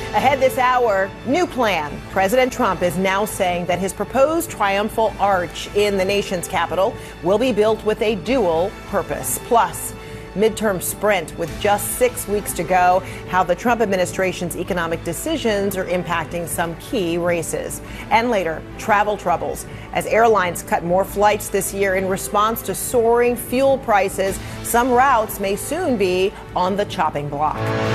Ahead this hour, new plan. President Trump is now saying that his proposed triumphal arch in the nation's capital will be built with a dual purpose. Plus, midterm sprint with just 6 weeks to go, how the Trump administration's economic decisions are impacting some key races. And later, travel troubles as airlines cut more flights this year in response to soaring fuel prices. Some routes may soon be on the chopping block.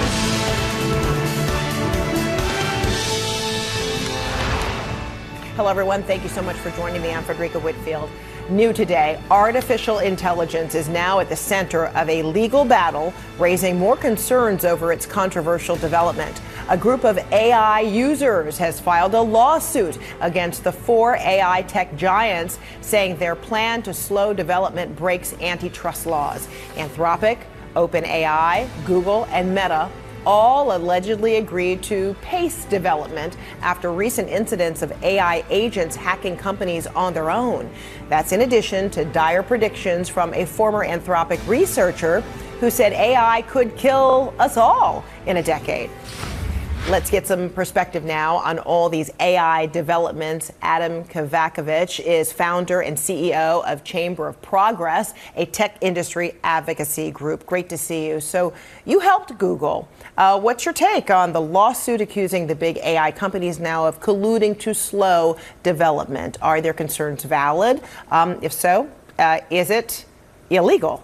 Hello, everyone. Thank you so much for joining me. I'm Frederica Whitfield. New today, artificial intelligence is now at the center of a legal battle, raising more concerns over its controversial development. A group of AI users has filed a lawsuit against the 4 AI tech giants, saying their plan to slow development breaks antitrust laws. Anthropic, OpenAI, Google, and Meta all allegedly agreed to pace development after recent incidents of AI agents hacking companies on their own. That's in addition to dire predictions from a former Anthropic researcher who said AI could kill us all in a decade. Let's get some perspective now on all these AI developments. Adam Kavakovich is founder and CEO of Chamber of Progress, a tech industry advocacy group. Great to see you. So you helped Google. What's your take on the lawsuit accusing the big AI companies now of colluding to slow development? Are their concerns valid? If so, is it illegal?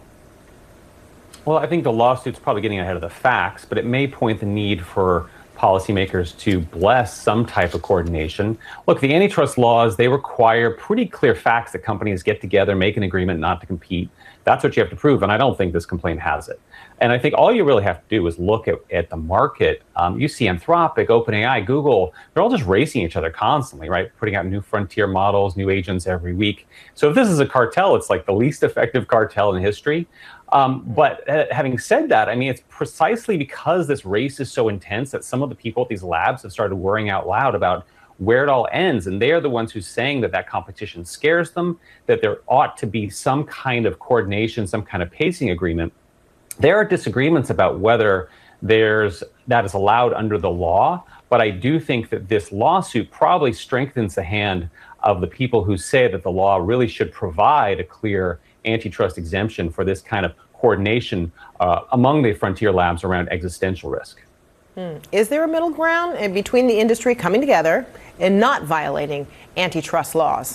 Well, I think the lawsuit's probably getting ahead of the facts, but it may point the need for policymakers to bless some type of coordination. Look, the antitrust laws, they require pretty clear facts that companies get together, make an agreement not to compete. That's what you have to prove, and I don't think this complaint has it. And I think all you really have to do is look at the market. You see Anthropic, OpenAI, Google, they're all just racing each other constantly, right? Putting out new frontier models, new agents every week. So if this is a cartel, it's like the least effective cartel in history. But having said that, I mean, it's precisely because this race is so intense that some of the people at these labs have started worrying out loud about where it all ends. And they are the ones who's saying that competition scares them, that there ought to be some kind of coordination, some kind of pacing agreement. There are disagreements about whether that is allowed under the law. But I do think that this lawsuit probably strengthens the hand of the people who say that the law really should provide a clear antitrust exemption for this kind of coordination among the frontier labs around existential risk. Is there a middle ground between the industry coming together and not violating antitrust laws?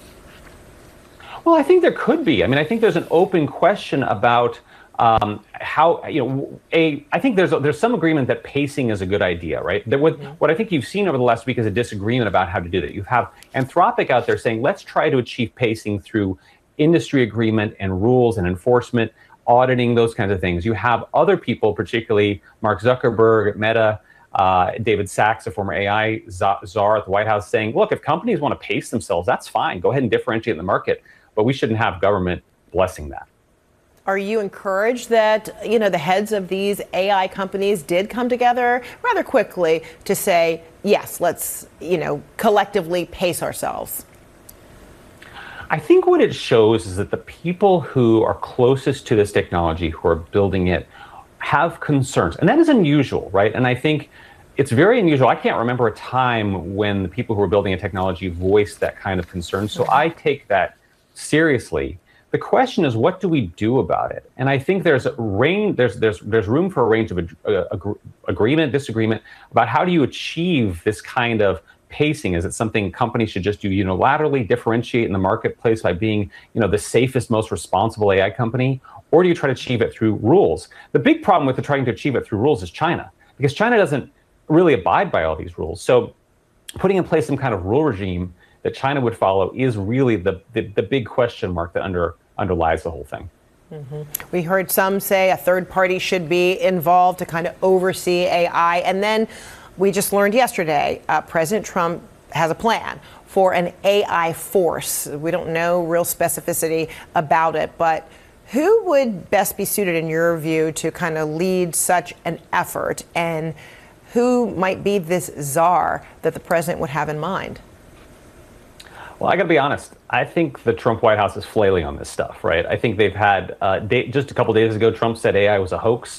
Well, I think there could be. I mean, I think there's an open question about how, I think there's some agreement that pacing is a good idea, right? What I think you've seen over the last week is a disagreement about how to do that. You have Anthropic out there saying, let's try to achieve pacing through industry agreement and rules and enforcement, auditing, those kinds of things. You have other people, particularly Mark Zuckerberg at Meta, David Sachs, a former AI czar at the White House, saying, look, if companies want to pace themselves, that's fine. Go ahead and differentiate in the market, but we shouldn't have government blessing that. Are you encouraged that, the heads of these AI companies did come together rather quickly to say, yes, let's, collectively pace ourselves? I think what it shows is that the people who are closest to this technology, who are building it, have concerns. And that is unusual, right? And I think it's very unusual. I can't remember a time when the people who are building a technology voiced that kind of concern. So I take that seriously. The question is, what do we do about it? And I think there's room for a range of agreement, disagreement about how do you achieve this kind of pacing. Is it something companies should just do unilaterally, differentiate in the marketplace by being, the safest, most responsible AI company? Or do you try to achieve it through rules? The big problem with trying to achieve it through rules is China, because China doesn't really abide by all these rules. So putting in place some kind of rule regime that China would follow is really the big question mark that underlies the whole thing. We heard some say a third party should be involved to kind of oversee AI. And then we just learned yesterday, President Trump has a plan for an AI force. We don't know real specificity about it, but who would best be suited, in your view, to kind of lead such an effort? And who might be this czar that the president would have in mind? Well, I got to be honest. I think the Trump White House is flailing on this stuff, right? I think they've had, just a couple days ago, Trump said AI was a hoax.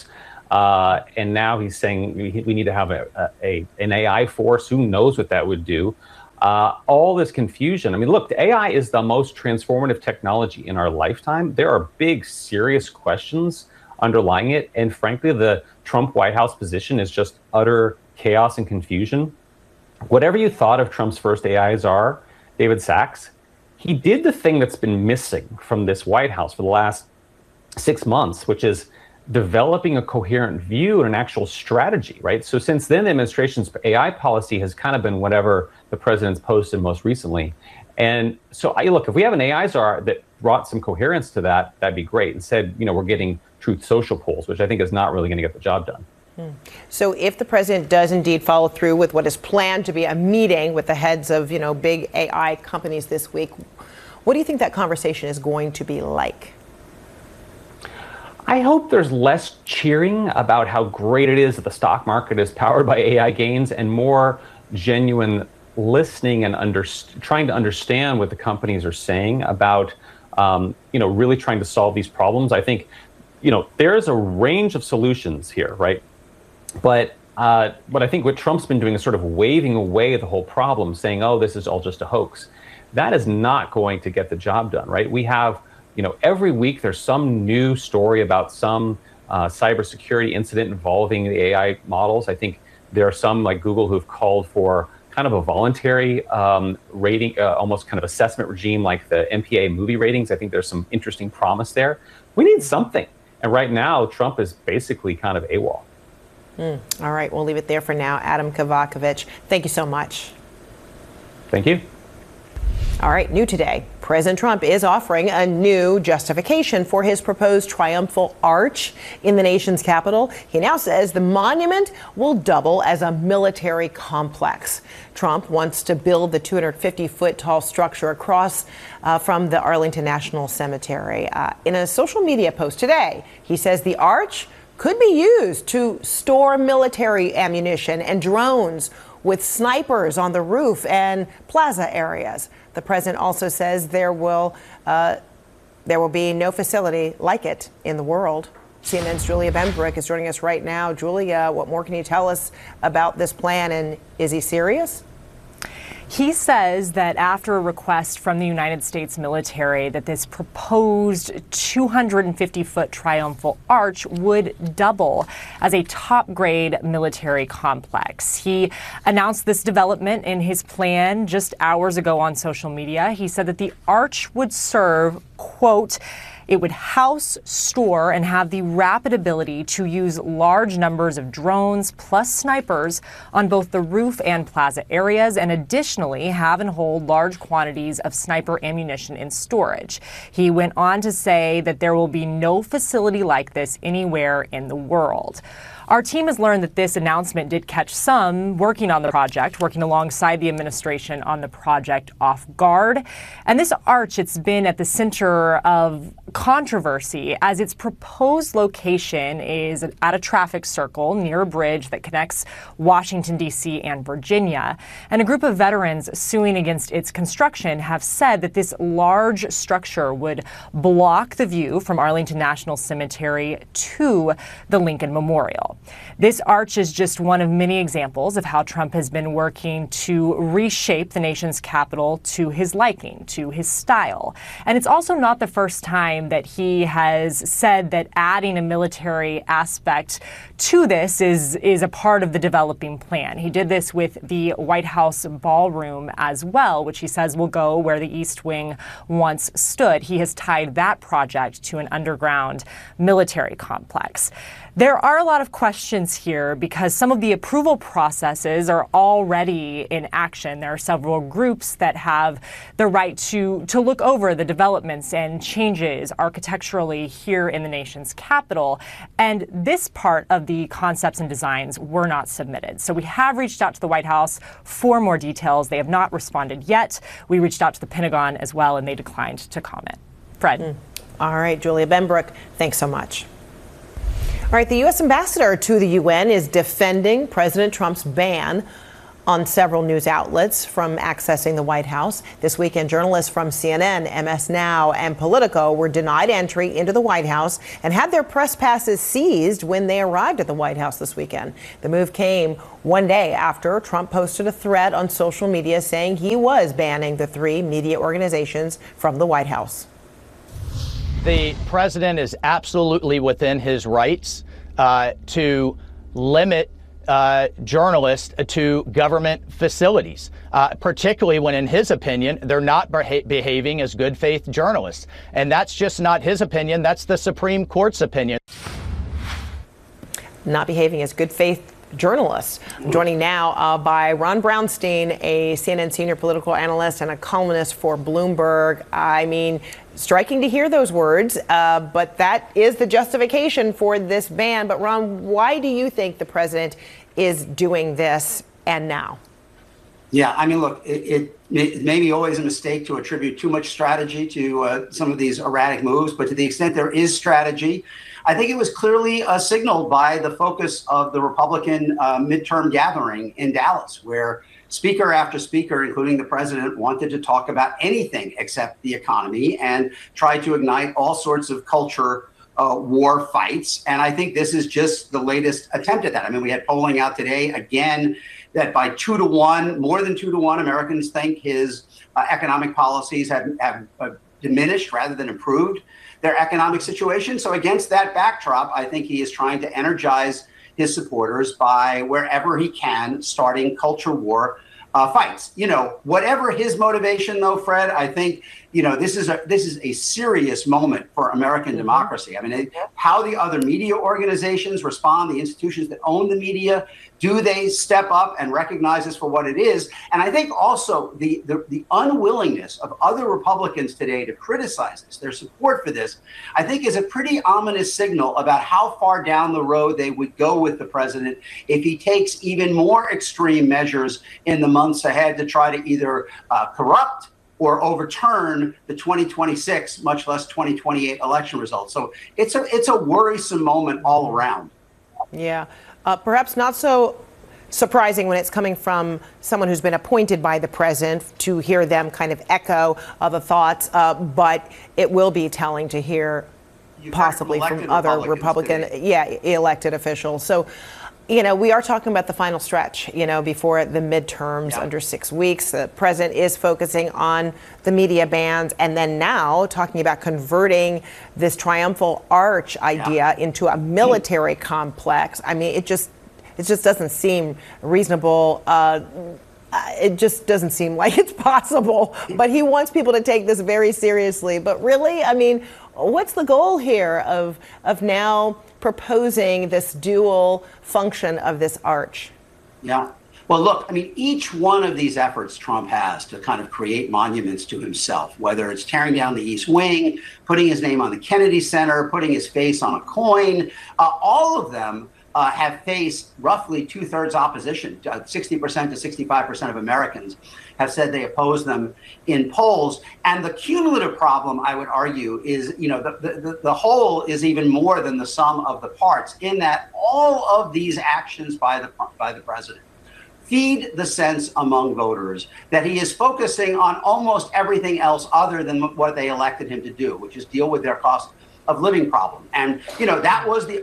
And now he's saying we need to have an AI force. Who knows what that would do? All this confusion. I mean, look, the AI is the most transformative technology in our lifetime. There are big, serious questions underlying it. And frankly, the Trump White House position is just utter chaos and confusion. Whatever you thought of Trump's first AI czar, David Sacks, he did the thing that's been missing from this White House for the last 6 months, which is developing a coherent view and an actual strategy, right? So since then, the administration's AI policy has kind of been whatever the president's posted most recently. And so look, if we have an AI czar that brought some coherence to that, that'd be great. Instead, we're getting Truth Social polls, which I think is not really going to get the job done. So if the president does indeed follow through with what is planned to be a meeting with the heads of, big AI companies this week, what do you think that conversation is going to be like? I hope there's less cheering about how great it is that the stock market is powered by AI gains and more genuine listening and trying to understand what the companies are saying about, really trying to solve these problems. I think, there's a range of solutions here, right? But I think what Trump's been doing is sort of waving away the whole problem, saying, oh, this is all just a hoax. That is not going to get the job done, right? We have, every week there's some new story about some cybersecurity incident involving the AI models. I think there are some like Google who've called for kind of a voluntary rating, almost kind of assessment regime like the MPA movie ratings. I think there's some interesting promise there. We need something. And right now, Trump is basically kind of AWOL. All right, we'll leave it there for now. Adam Kavakovich, thank you so much. Thank you. All right, new today, President Trump is offering a new justification for his proposed triumphal arch in the nation's capital. He now says the monument will double as a military complex. Trump wants to build the 250-foot tall structure across from the Arlington National Cemetery. In a social media post today, he says the arch could be used to store military ammunition and drones with snipers on the roof and plaza areas. The president also says there will be no facility like it in the world. CNN's Julia Benbrick is joining us right now. Julia, what more can you tell us about this plan, and is he serious? He says that after a request from the United States military that this proposed 250-foot triumphal arch would double as a top-grade military complex. He announced this development in his plan just hours ago on social media. He said that the arch would serve, quote, it would house, store, and have the rapid ability to use large numbers of drones plus snipers on both the roof and plaza areas, and additionally have and hold large quantities of sniper ammunition in storage. He went on to say that there will be no facility like this anywhere in the world. Our team has learned that this announcement did catch some working on the project, working alongside the administration on the project off guard. And this arch, it's been at the center of controversy as its proposed location is at a traffic circle near a bridge that connects Washington, D.C. and Virginia. And a group of veterans suing against its construction have said that this large structure would block the view from Arlington National Cemetery to the Lincoln Memorial. This arch is just one of many examples of how Trump has been working to reshape the nation's capital to his liking, to his style. And it's also not the first time that he has said that adding a military aspect to this is a part of the developing plan. He did this with the White House ballroom as well, which he says will go where the East Wing once stood. He has tied that project to an underground military complex. There are a lot of questions here because some of the approval processes are already in action. There are several groups that have the right to look over the developments and changes architecturally here in the nation's capital. And this part of the concepts and designs were not submitted. So we have reached out to the White House for more details. They have not responded yet. We reached out to the Pentagon as well, and they declined to comment. Fred. All right, Julia Benbrick, thanks so much. All right, the U.S. ambassador to the UN is defending President Trump's ban on several news outlets from accessing the White House. This weekend, journalists from CNN, MS Now, and Politico were denied entry into the White House and had their press passes seized when they arrived at the White House this weekend. The move came one day after Trump posted a thread on social media saying he was banning the three media organizations from the White House. The president is absolutely within his rights to limit journalists to government facilities, particularly when, in his opinion, they're not behaving as good faith journalists. And that's just not his opinion. That's the Supreme Court's opinion. Not behaving as good faith journalists. I'm joining now by Ron Brownstein, a CNN senior political analyst and a columnist for Bloomberg. I mean, striking to hear those words, but that is the justification for this ban. But Ron, why do you think the president is doing this and now? Yeah, I mean, look, it may be always a mistake to attribute too much strategy to some of these erratic moves, but to the extent there is strategy, I think it was clearly signaled by the focus of the Republican midterm gathering in Dallas, where speaker after speaker, including the president, wanted to talk about anything except the economy and tried to ignite all sorts of culture war fights. And I think this is just the latest attempt at that. I mean, we had polling out today, again, that by 2-to-1, more than 2-to-1, Americans think his economic policies have diminished rather than improved their economic situation. So against that backdrop, I think he is trying to energize his supporters by, wherever he can, starting culture war fights. You know, whatever his motivation, though, Fred, I think, you know, this is a serious moment for American democracy. I mean, how the other media organizations respond, the institutions that own the media, do they step up and recognize this for what it is? And I think also the unwillingness of other Republicans today to criticize this, their support for this, I think is a pretty ominous signal about how far down the road they would go with the president if he takes even more extreme measures in the months ahead to try to either corrupt or overturn the 2026, much less 2028 election results. So it's a worrisome moment all around. Yeah, perhaps not so surprising when it's coming from someone who's been appointed by the president to hear them kind of echo the thoughts, but it will be telling to hear possibly from other Republican, elected officials. So, you know, we are talking about the final stretch, you know, before the midterms under 6 weeks. The president is focusing on the media bans and then now talking about converting this triumphal arch idea into a military complex. I mean, it just doesn't seem reasonable. It just doesn't seem like it's possible. But he wants people to take this very seriously. But really, I mean, what's the goal here of now proposing this dual function of this arch? Yeah. Well, look, I mean, each one of these efforts Trump has to kind of create monuments to himself, whether it's tearing down the East Wing, putting his name on the Kennedy Center, putting his face on a coin, all of them have faced roughly 2/3 opposition. 60% to 65% of Americans have said they oppose them in polls. And the cumulative problem, I would argue, is, you know, the whole is even more than the sum of the parts, in that all of these actions by the president feed the sense among voters that he is focusing on almost everything else other than what they elected him to do, which is deal with their cost of living problem. And, you know, that was the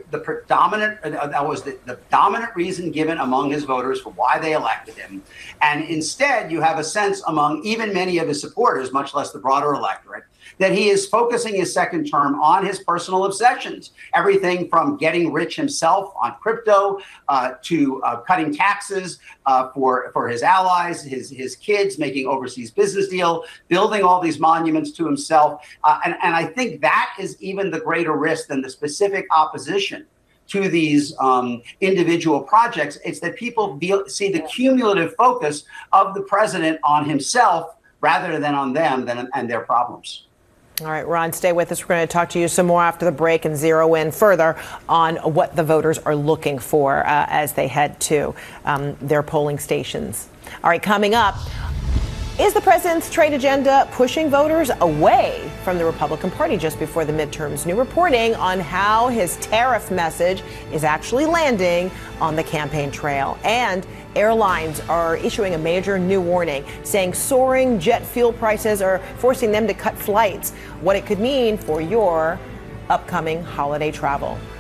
dominant reason given among his voters for why they elected him. And instead, you have a sense among even many of his supporters, much less the broader electorate, that he is focusing his second term on his personal obsessions, everything from getting rich himself on crypto to cutting taxes for his allies, his kids, making overseas business deal, building all these monuments to himself. And I think that is even the greater risk than the specific opposition to these individual projects. It's that people see the cumulative focus of the president on himself rather than on them and their problems. All right, Ron, stay with us. We're going to talk to you some more after the break and zero in further on what the voters are looking for as they head to their polling stations. All right, coming up, Is the president's trade agenda pushing voters away from the Republican Party just before the midterms? New reporting on how his tariff message is actually landing on the campaign trail. And airlines are issuing a major new warning, saying soaring jet fuel prices are forcing them to cut flights. What it could mean for your upcoming holiday travel.